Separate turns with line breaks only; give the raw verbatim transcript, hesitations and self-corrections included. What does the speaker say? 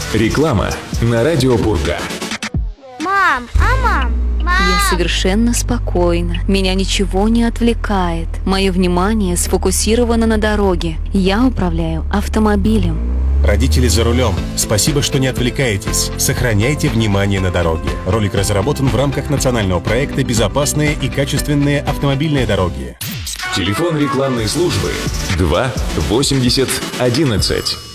Реклама на радио Бурга.
Мам, а мам? Мам!
Я совершенно спокойна. Меня ничего не отвлекает. Мое внимание сфокусировано на дороге. Я управляю автомобилем.
Родители за рулем, спасибо, что не отвлекаетесь. Сохраняйте внимание на дороге. Ролик разработан в рамках национального проекта «Безопасные и качественные автомобильные дороги».
Телефон рекламной службы два восемьдесят одиннадцать.